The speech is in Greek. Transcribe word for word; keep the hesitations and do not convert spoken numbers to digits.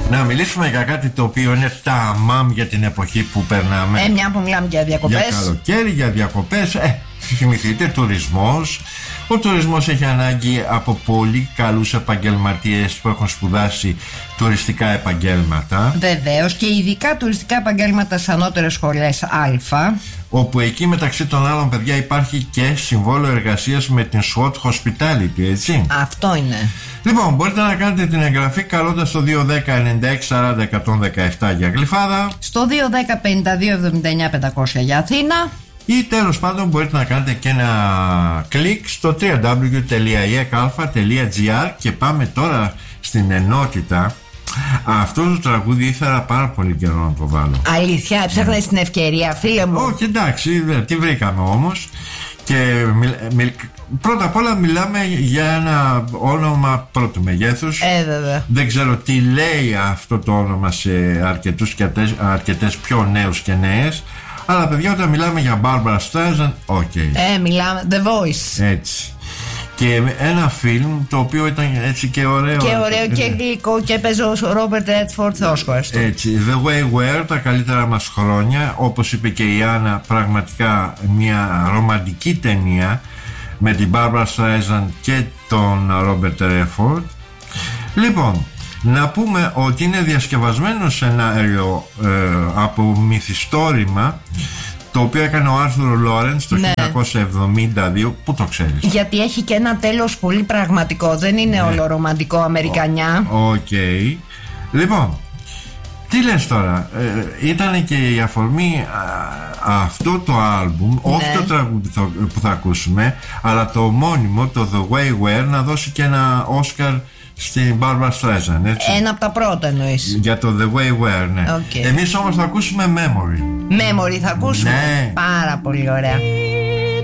Να μιλήσουμε για κάτι το οποίο είναι τα μαμ για την εποχή που περνάμε. Ε, μια που μιλάμε για διακοπές. Για καλοκαίρι, για διακοπές. Ε, θυμηθείτε, τουρισμός. Ο τουρισμός έχει ανάγκη από πολύ καλούς επαγγελματίες που έχουν σπουδάσει τουριστικά επαγγέλματα. Βεβαίως, και ειδικά τουριστικά επαγγέλματα στις ανώτερες σχολές Α. Όπου εκεί μεταξύ των άλλων, παιδιά, υπάρχει και συμβόλαιο εργασίας με την SWAT Hospitality, έτσι. Αυτό είναι. Λοιπόν, μπορείτε να κάνετε την εγγραφή καλώντας το δύο ένα μηδέν ενενήντα έξι σαράντα εκατόν δεκαεπτά για Γλυφάδα, στο δύο ένα μηδέν πενήντα δύο εβδομήντα εννιά πεντακόσια για Αθήνα, ή τέλος πάντων μπορείτε να κάνετε και ένα κλικ στο double-u double-u double-u τελεία ι εκ αλφα τελεία τζι άρ. Και πάμε τώρα στην ενότητα. Αυτό το τραγούδι ήθελα πάρα πολύ καιρό να το βάλω. Αλήθεια, έψαχνες yeah. την ευκαιρία, φίλε μου. Όχι, εντάξει, τη βρήκαμε όμως. Και μιλ, μιλ, πρώτα απ' όλα μιλάμε για ένα όνομα πρώτου μεγέθους. Ε, βέβαια. Δεν ξέρω τι λέει αυτό το όνομα σε αρκετούς και αρκετές πιο νέους και νέες. Αλλά παιδιά, όταν μιλάμε για Barbra Streisand, οκ. Okay. Ε, μιλάμε, The Voice. Έτσι. Και ένα φιλμ το οποίο ήταν έτσι και ωραίο. Και ωραίο και γλυκό, και παίζει ο Ρόμπερτ Ρέντφορντ, Θεός. Έτσι. The Way We Were, τα καλύτερα μας χρόνια. Όπως είπε και η Άννα, πραγματικά μια ρομαντική ταινία με την Barbra Streisand και τον Ρόμπερτ Ρέντφορντ. Λοιπόν, να πούμε ότι είναι διασκευασμένο σενάριο ε, από μυθιστόρημα, το οποίο έκανε ο Άρθουρ Λόρενς το ναι. χίλια εννιακόσια εβδομήντα δύο. Πού το ξέρεις? Γιατί έχει και ένα τέλος πολύ πραγματικό. Δεν είναι ναι. όλο ρομαντικό αμερικανιά. Οκ. Okay. Λοιπόν, τι λες τώρα? ε, Ήταν και η αφορμή α, αυτό το άλμπουμ, ναι. όχι το τραγούδι που θα ακούσουμε, αλλά το ομώνυμο, το The Way We Were, να δώσει και ένα Όσκαρ στην Barbra Streisand, έτσι. Ένα από τα πρώτα εννοείς. Για το The Way We Were, ναι. Okay. Εμείς όμως θα ακούσουμε Memory. Memory θα ακούσουμε. Ναι. Πάρα πολύ ωραία.